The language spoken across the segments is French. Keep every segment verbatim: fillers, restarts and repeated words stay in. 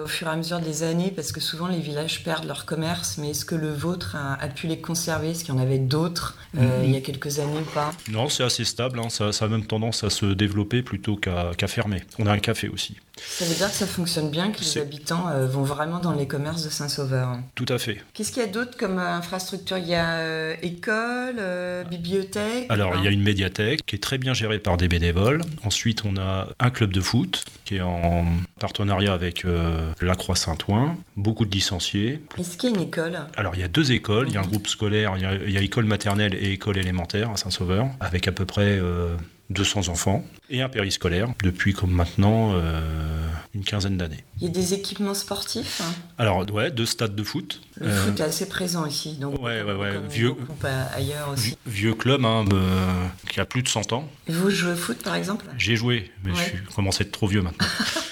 au fur et à mesure des années, parce que souvent les villages perdent leur commerce, mais est-ce que le vôtre a, a pu les conserver? Est-ce qu'il y en avait d'autres euh, mmh. il y a quelques années ou pas? Non, c'est assez stable, hein. ça, ça a même tendance à se développer plutôt qu'à, qu'à fermer. On a un café aussi. Ça veut dire que ça fonctionne bien, que c'est... les habitants euh, vont vraiment dans les commerces de Saint-Sauveur. Tout à fait. Qu'est-ce qu'il y a d'autre comme euh, infrastructure? Il y a euh, école, euh, bibliothèque? Alors, hein. Il y a une médiathèque qui est très bien gérée par des bénévoles. Ensuite, on a un club de foot qui est en partenariat avec euh, la Croix-Saint-Ouen. Beaucoup de licenciés. Est-ce qu'il y a une école? Alors, il y a deux écoles. Il y a un groupe scolaire, il y a, il y a école maternelle et école élémentaire à Saint-Sauveur, avec à peu près euh, deux cents enfants. Et un périscolaire, depuis comme maintenant euh, une quinzaine d'années. Il y a des équipements sportifs? Alors, ouais, deux stades de foot. Le euh, foot est assez présent ici, donc ouais, ouais, ouais. Comme vieux, ailleurs aussi. Vieux club, hein, euh, qui a plus de cent ans. Et vous jouez au foot, par exemple? J'ai joué, mais ouais. je commence à être trop vieux maintenant.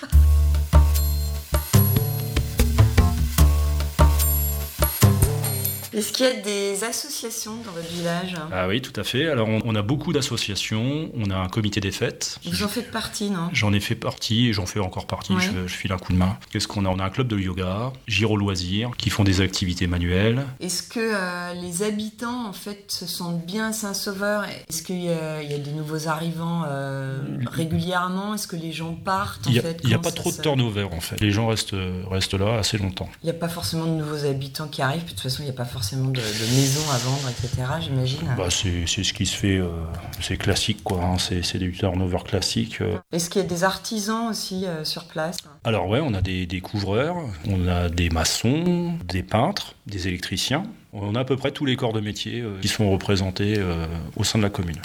Est-ce qu'il y a des associations dans votre village? Ah oui, tout à fait. Alors, on, on a beaucoup d'associations. On a un comité des fêtes. Vous en faites partie, non? J'en ai fait partie et j'en fais encore partie. Ouais. Je, je file un coup de main. Qu'est-ce qu'on a? On a un club de yoga, Giro Loisirs, qui font des activités manuelles. Est-ce que euh, les habitants, en fait, se sentent bien à Saint-Sauveur? Est-ce qu'il y a, il y a des nouveaux arrivants euh, régulièrement? Est-ce que les gens partent, en il y a, fait? Il n'y a pas trop se... de turnover, en fait. Les gens restent, restent là assez longtemps. Il n'y a pas forcément de nouveaux habitants qui arrivent. De toute façon, il n'y a pas forcément de, de maisons à vendre, et cetera, j'imagine. Bah, c'est, c'est ce qui se fait, euh, c'est classique, quoi. Hein. C'est, c'est du turnover classique. Euh. Est-ce qu'il y a des artisans aussi euh, sur place? Alors ouais, on a des, des couvreurs, on a des maçons, des peintres, des électriciens. On a à peu près tous les corps de métier euh, qui sont représentés euh, au sein de la commune.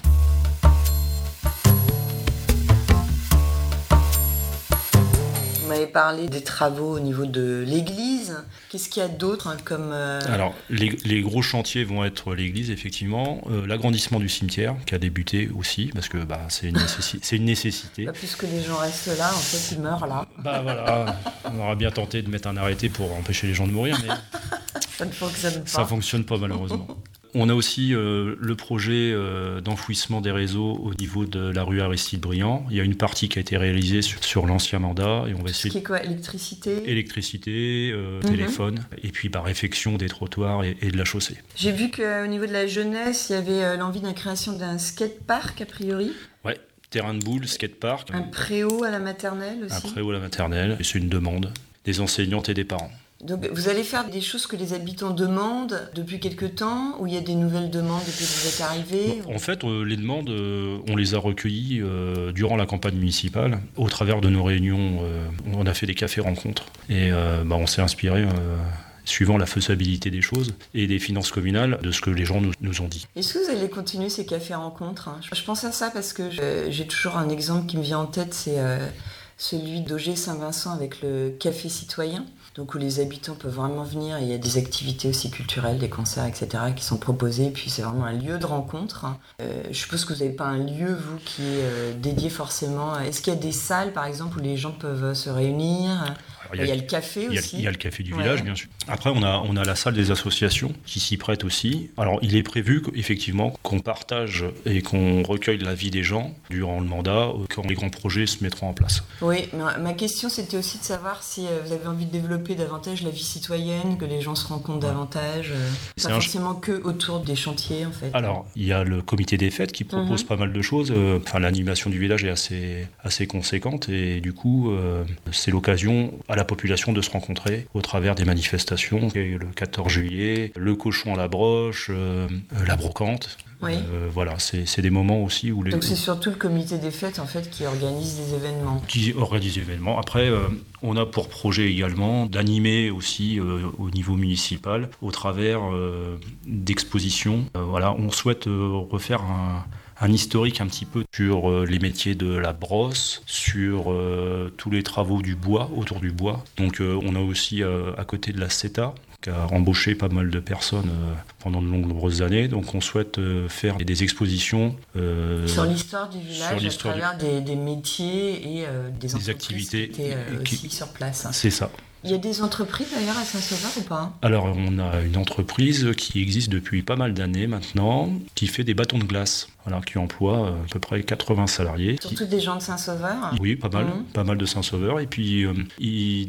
Vous m'avez parlé des travaux au niveau de l'église. Qu'est-ce qu'il y a d'autre hein, comme... Euh... Alors, les, les gros chantiers vont être l'église, effectivement. Euh, l'agrandissement du cimetière, qui a débuté aussi, parce que bah, c'est, une nécessi- c'est une nécessité. Bah, puisque les gens restent là, en fait, ils meurent là. Bah voilà, on aura bien tenté de mettre un arrêté pour empêcher les gens de mourir, mais ça ne fonctionne pas. Ça ne fonctionne pas, malheureusement. On a aussi euh, le projet euh, d'enfouissement des réseaux au niveau de la rue Aristide Briand. Il y a une partie qui a été réalisée sur, sur l'ancien mandat. Et on va essayer Ce qui est quoi? Électricité Électricité, euh, mm-hmm. téléphone, et puis bah, réfection des trottoirs et, et de la chaussée. J'ai vu qu'au niveau de la jeunesse, il y avait euh, l'envie de la création d'un skatepark, a priori. Ouais, terrain de boule, skatepark. Un préau à la maternelle aussi. Un préau à la maternelle, et c'est une demande des enseignantes et des parents. Donc vous allez faire des choses que les habitants demandent depuis quelque temps, ou il y a des nouvelles demandes depuis que vous êtes arrivé? En fait, euh, les demandes, euh, on les a recueillies euh, durant la campagne municipale. Au travers de nos réunions, euh, on a fait des cafés-rencontres. Et euh, bah, on s'est inspiré... Euh, suivant la faisabilité des choses et des finances communales, de ce que les gens nous, nous ont dit. Est-ce que vous allez continuer ces cafés-rencontres? Je pense à ça parce que je, j'ai toujours un exemple qui me vient en tête, c'est euh, celui d'Auger-Saint-Vincent avec le café citoyen, donc où les habitants peuvent vraiment venir et il y a des activités aussi culturelles, des concerts, et cetera qui sont proposés, et puis c'est vraiment un lieu de rencontre. Euh, je suppose que vous n'avez pas un lieu, vous, qui est euh, dédié forcément. Est-ce qu'il y a des salles, par exemple, où les gens peuvent se réunir? Il y, a, il y a le café il y a, aussi. Il y a le café du village, ouais. Bien sûr. Après, on a, on a la salle des associations qui s'y prête aussi. Alors, il est prévu effectivement qu'on partage et qu'on recueille l'avis des gens durant le mandat, quand les grands projets se mettront en place. Oui, ma, ma question, c'était aussi de savoir si vous avez envie de développer davantage la vie citoyenne, que les gens se rencontrent ouais. davantage, euh, pas forcément ch... que autour des chantiers, en fait. Alors, il y a le comité des fêtes qui propose mm-hmm. pas mal de choses. Euh, enfin, l'animation du village est assez, assez conséquente et du coup, euh, c'est l'occasion à la population de se rencontrer au travers des manifestations. Et le quatorze juillet, le cochon à la broche, euh, la brocante. Oui. Euh, voilà, c'est, c'est des moments aussi où les... Donc c'est surtout le comité des fêtes en fait qui organise des événements. Qui organise des événements. Après, euh, on a pour projet également d'animer aussi euh, au niveau municipal au travers euh, d'expositions. Euh, voilà, on souhaite euh, refaire un un historique un petit peu sur euh, les métiers de la brosse, sur euh, tous les travaux du bois, autour du bois. Donc euh, on a aussi euh, à côté de la CETA, qui a embauché pas mal de personnes euh, pendant de nombreuses années. Donc on souhaite euh, faire des expositions euh, sur l'histoire du village, l'histoire à travers du... des, des métiers et euh, des, des activités qui étaient euh, qui... aussi sur place. C'est ça. Il y a des entreprises d'ailleurs à Saint-Sauveur ou pas? Alors on a une entreprise qui existe depuis pas mal d'années maintenant, qui fait des bâtons de glace, voilà, qui emploie à peu près quatre-vingts salariés. Surtout qui... des gens de Saint-Sauveur? Oui, pas mal, mmh. pas mal de Saint-Sauveur. Et puis euh, ils